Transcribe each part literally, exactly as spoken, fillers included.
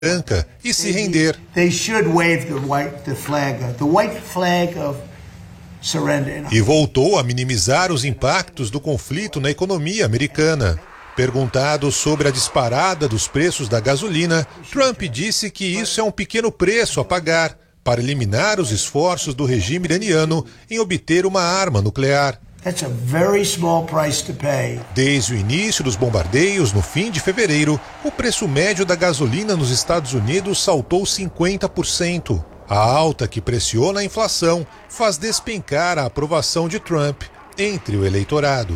branca e se render. They should wave the white the flag, the white flag of surrender. E voltou a minimizar os impactos do conflito na economia americana. Perguntado sobre a disparada dos preços da gasolina, Trump disse que isso é um pequeno preço a pagar para eliminar os esforços do regime iraniano em obter uma arma nuclear. That's a very small price to pay. Desde o início dos bombardeios, no fim de fevereiro, o preço médio da gasolina nos Estados Unidos saltou cinquenta por cento. A alta que pressiona a inflação faz despencar a aprovação de Trump entre o eleitorado.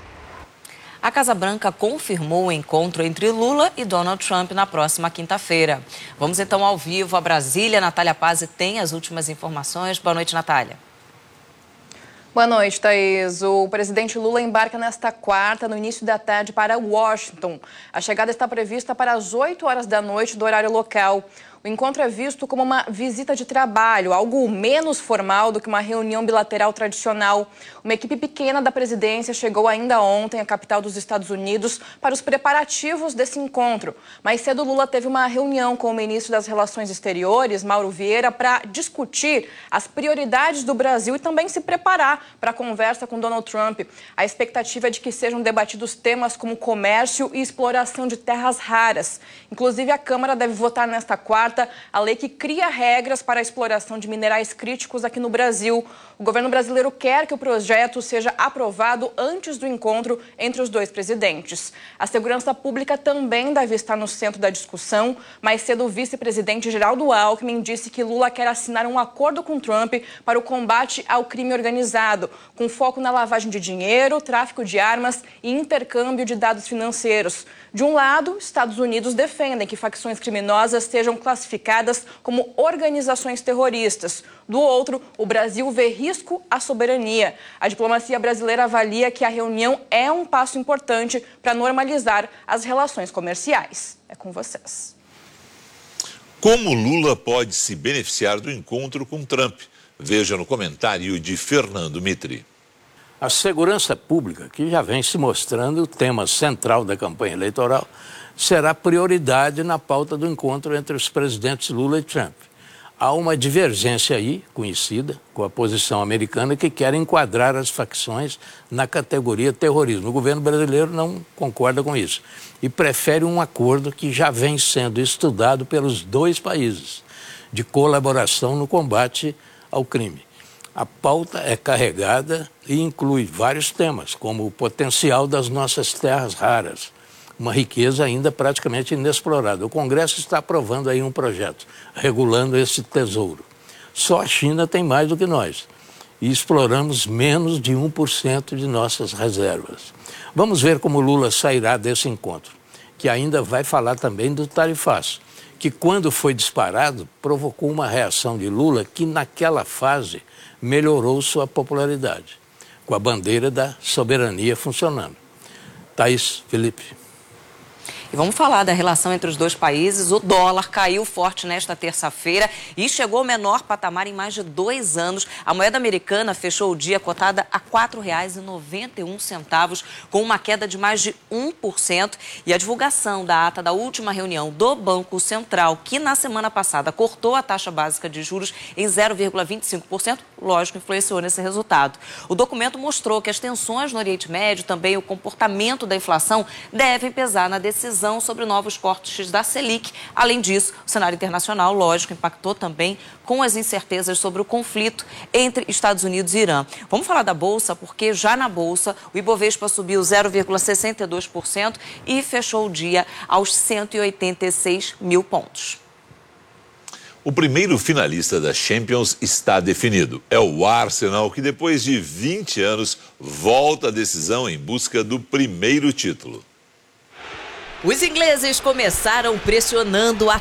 A Casa Branca confirmou o encontro entre Lula e Donald Trump na próxima quinta-feira. Vamos então ao vivo a Brasília. Natália Pazzi tem as últimas informações. Boa noite, Natália. Boa noite, Thaís. O presidente Lula embarca nesta quarta, no início da tarde, para Washington. A chegada está prevista para as oito horas da noite do horário local. O encontro é visto como uma visita de trabalho, algo menos formal do que uma reunião bilateral tradicional. Uma equipe pequena da presidência chegou ainda ontem à capital dos Estados Unidos para os preparativos desse encontro. Mais cedo, Lula teve uma reunião com o ministro das Relações Exteriores, Mauro Vieira, para discutir as prioridades do Brasil e também se preparar para a conversa com Donald Trump. A expectativa é de que sejam debatidos temas como comércio e exploração de terras raras. Inclusive, a Câmara deve votar nesta quarta a lei que cria regras para a exploração de minerais críticos aqui no Brasil. O governo brasileiro quer que o projeto seja aprovado antes do encontro entre os dois presidentes. A segurança pública também deve estar no centro da discussão. Mais cedo, o vice-presidente Geraldo Alckmin disse que Lula quer assinar um acordo com Trump para o combate ao crime organizado, com foco na lavagem de dinheiro, tráfico de armas e intercâmbio de dados financeiros. De um lado, Estados Unidos defendem que facções criminosas sejam classificadas como organizações terroristas. Do outro, o Brasil vê risco à soberania. A diplomacia brasileira avalia que a reunião é um passo importante para normalizar as relações comerciais. É com vocês. Como Lula pode se beneficiar do encontro com Trump? Veja no comentário de Fernando Mitri. A segurança pública, que já vem se mostrando o tema central da campanha eleitoral, será prioridade na pauta do encontro entre os presidentes Lula e Trump. Há uma divergência aí, conhecida, com a posição americana, que quer enquadrar as facções na categoria terrorismo. O governo brasileiro não concorda com isso e prefere um acordo que já vem sendo estudado pelos dois países, de colaboração no combate ao crime. A pauta é carregada e inclui vários temas, como o potencial das nossas terras raras, uma riqueza ainda praticamente inexplorada. O Congresso está aprovando aí um projeto, regulando esse tesouro. Só a China tem mais do que nós e exploramos menos de um por cento de nossas reservas. Vamos ver como Lula sairá desse encontro, que ainda vai falar também do tarifaço, que quando foi disparado provocou uma reação de Lula que naquela fase melhorou sua popularidade, com a bandeira da soberania funcionando. Thaís, Felipe. E vamos falar da relação entre os dois países. O dólar caiu forte nesta terça-feira e chegou ao menor patamar em mais de dois anos. A moeda americana fechou o dia cotada a quatro reais e noventa e um centavos, com uma queda de mais de um por cento. E a divulgação da ata da última reunião do Banco Central, que na semana passada cortou a taxa básica de juros em zero vírgula vinte e cinco por cento, lógico, influenciou nesse resultado. O documento mostrou que as tensões no Oriente Médio, também o comportamento da inflação, devem pesar na decisão sobre novos cortes da Selic. Além disso, o cenário internacional, lógico, impactou também com as incertezas sobre o conflito entre Estados Unidos e Irã. Vamos falar da Bolsa, porque já na Bolsa o Ibovespa subiu zero vírgula sessenta e dois por cento e fechou o dia aos cento e oitenta e seis mil pontos. O primeiro finalista da Champions está definido. É o Arsenal, que depois de vinte anos volta à decisão em busca do primeiro título. Os ingleses começaram pressionando a